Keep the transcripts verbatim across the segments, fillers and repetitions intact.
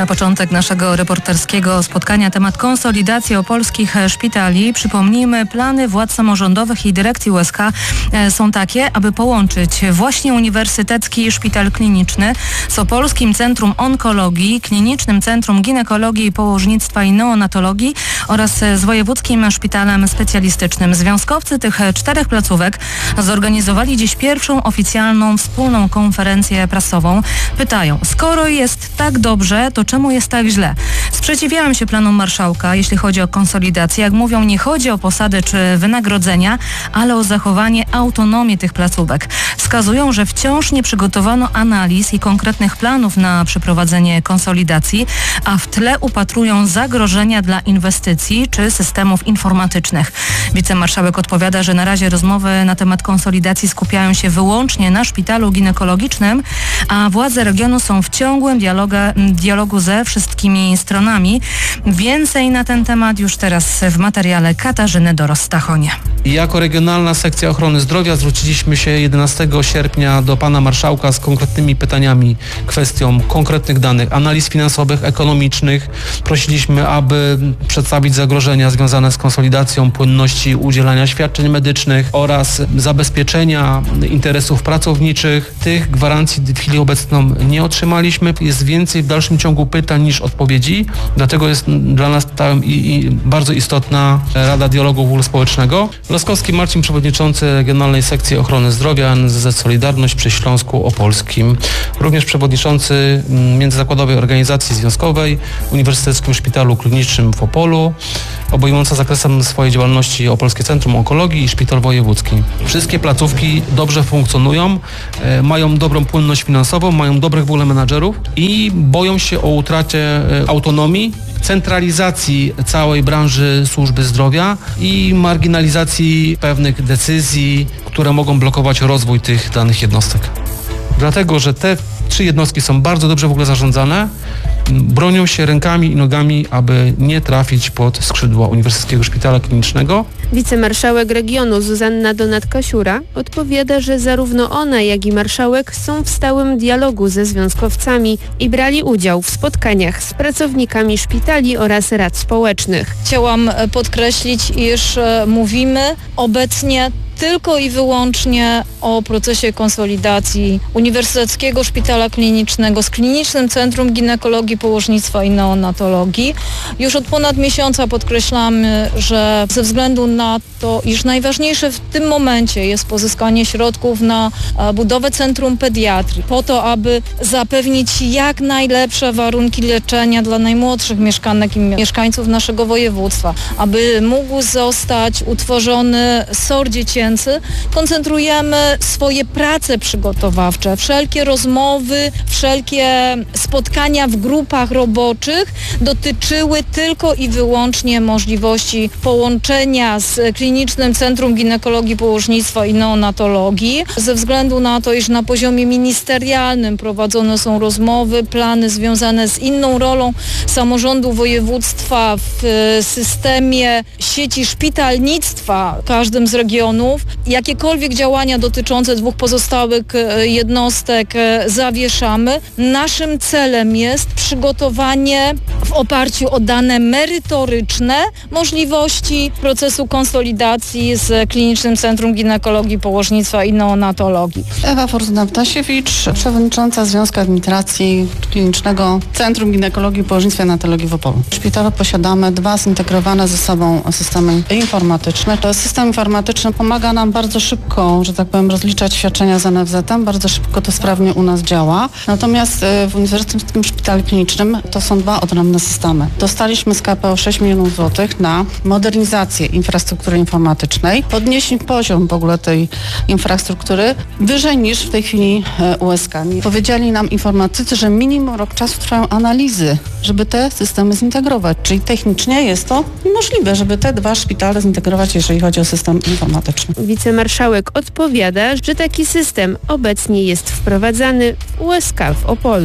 Na początek naszego reporterskiego spotkania temat konsolidacji opolskich szpitali. Przypomnijmy, plany władz samorządowych i dyrekcji U S K są takie, aby połączyć właśnie Uniwersytecki Szpital Kliniczny z Opolskim Centrum Onkologii, Klinicznym Centrum Ginekologii, Położnictwa i Neonatologii oraz z Wojewódzkim Szpitalem Specjalistycznym. Związkowcy tych czterech placówek zorganizowali dziś pierwszą oficjalną wspólną konferencję prasową. Pytają, skoro jest tak dobrze, to czemu jest tak źle? Sprzeciwiałem się planom marszałka, jeśli chodzi o konsolidację. Jak mówią, nie chodzi o posady czy wynagrodzenia, ale o zachowanie autonomii tych placówek. Wskazują, że wciąż nie przygotowano analiz i konkretnych planów na przeprowadzenie konsolidacji, a w tle upatrują zagrożenia dla inwestycji czy systemów informatycznych. Wicemarszałek odpowiada, że na razie rozmowy na temat konsolidacji skupiają się wyłącznie na szpitalu ginekologicznym, a władze regionu są w ciągłym dialogu, dialogu ze wszystkimi stronami. Więcej na ten temat już teraz w materiale Katarzyny Doros-Stachonie. Jako Regionalna Sekcja Ochrony Zdrowia zwróciliśmy się jedenastego sierpnia do pana marszałka z konkretnymi pytaniami, kwestią konkretnych danych, analiz finansowych, ekonomicznych. Prosiliśmy, aby przedstawić zagrożenia związane z konsolidacją płynności udzielania świadczeń medycznych oraz zabezpieczenia interesów pracowniczych. Tych gwarancji w chwili obecną nie otrzymaliśmy. Jest więcej w dalszym ciągu pytań niż odpowiedzi, dlatego jest dla nas ta i, i bardzo istotna Rada Dialogu w ogóle Społecznego. Laskowski Marcin, przewodniczący Regionalnej Sekcji Ochrony Zdrowia N Z Z Solidarność przy Śląsku Opolskim. Również przewodniczący Międzyzakładowej Organizacji Związkowej Uniwersyteckim Szpitalu Klinicznym w Opolu, obejmująca zakresem swojej działalności Opolskie Centrum Onkologii i Szpital Wojewódzki. Wszystkie placówki dobrze funkcjonują, e, mają dobrą płynność finansową, mają dobrych w ogóle menadżerów i boją się o utracie e, autonomii, centralizacji całej branży służby zdrowia i marginalizacji pewnych decyzji, które mogą blokować rozwój tych danych jednostek. Dlatego, że te trzy jednostki są bardzo dobrze w ogóle zarządzane, bronią się rękami i nogami, aby nie trafić pod skrzydła Uniwersyteckiego Szpitala Klinicznego. Wicemarszałek regionu Zuzanna Donat-Kasiura odpowiada, że zarówno ona, jak i marszałek są w stałym dialogu ze związkowcami i brali udział w spotkaniach z pracownikami szpitali oraz rad społecznych. Chciałam podkreślić, iż mówimy obecnie tylko i wyłącznie o procesie konsolidacji Uniwersyteckiego Szpitala Klinicznego z Klinicznym Centrum Ginekologii, Położnictwa i Neonatologii. Już od ponad miesiąca podkreślamy, że ze względu na to, iż najważniejsze w tym momencie jest pozyskanie środków na budowę Centrum Pediatrii, po to, aby zapewnić jak najlepsze warunki leczenia dla najmłodszych mieszkanek i mieszkańców naszego województwa, aby mógł zostać utworzony S O R dziecięcy, koncentrujemy swoje prace przygotowawcze, wszelkie rozmowy, wszelkie spotkania w grupach roboczych dotyczyły tylko i wyłącznie możliwości połączenia z Klinicznym Centrum Ginekologii, Położnictwa i Neonatologii. Ze względu na to, iż na poziomie ministerialnym prowadzone są rozmowy, plany związane z inną rolą samorządu województwa w systemie sieci szpitalnictwa w każdym z regionów. Jakiekolwiek działania dotyczące dwóch pozostałych jednostek zawieszamy. Naszym celem jest przygotowanie w oparciu o dane merytoryczne możliwości procesu konsolidacji z Klinicznym Centrum Ginekologii, Położnictwa i Neonatologii. Ewa Forzyna-Ptasiewicz, przewodnicząca Związku Administracji Klinicznego Centrum Ginekologii, Położnictwa i Neonatologii w Opolu. W szpitalu posiadamy dwa zintegrowane ze sobą systemy informatyczne. System informatyczny pomaga nam bardzo szybko, że tak powiem, rozliczać świadczenia z N F Z-em. Bardzo szybko to sprawnie u nas działa. Natomiast w Uniwersyteckim Szpitalu Klinicznym to są dwa odrębne systemy. Dostaliśmy z K P O sześć milionów złotych na modernizację infrastruktury informatycznej, podnieśli poziom w ogóle tej infrastruktury wyżej niż w tej chwili U S K. Powiedzieli nam informatycy, że minimum rok czasu trwają analizy, żeby te systemy zintegrować. Czyli technicznie jest to możliwe, żeby te dwa szpitale zintegrować, jeżeli chodzi o system informatyczny. Wicemarszałek odpowiada, że taki system obecnie jest wprowadzany w U S K w Opolu.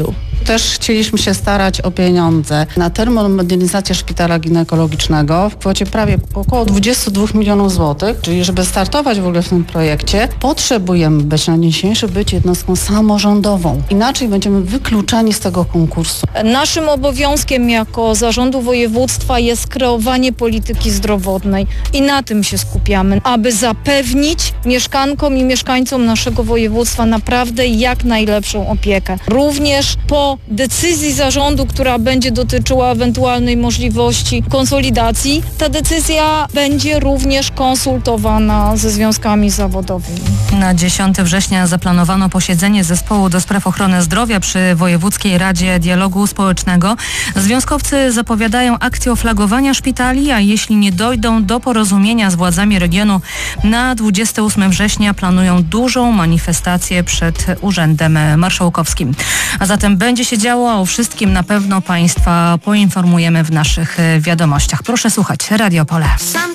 Też chcieliśmy się starać o pieniądze na termomodernizację szpitala ginekologicznego w kwocie prawie około dwadzieścia dwa milionów złotych, czyli żeby startować w ogóle w tym projekcie, potrzebujemy być na dzisiejszy być jednostką samorządową. Inaczej będziemy wykluczani z tego konkursu. Naszym obowiązkiem jako zarządu województwa jest kreowanie polityki zdrowotnej i na tym się skupiamy, aby zapewnić mieszkankom i mieszkańcom naszego województwa naprawdę jak najlepszą opiekę. Również po decyzji zarządu, która będzie dotyczyła ewentualnej możliwości konsolidacji, ta decyzja będzie również konsultowana ze związkami zawodowymi. Na dziesiątego września zaplanowano posiedzenie zespołu do spraw ochrony zdrowia przy Wojewódzkiej Radzie Dialogu Społecznego. Związkowcy zapowiadają akcję oflagowania szpitali, a jeśli nie dojdą do porozumienia z władzami regionu, na dwudziestego ósmego września planują dużą manifestację przed Urzędem Marszałkowskim. A zatem będzie się działo, a o wszystkim na pewno Państwa poinformujemy w naszych wiadomościach. Proszę słuchać Radio Pole.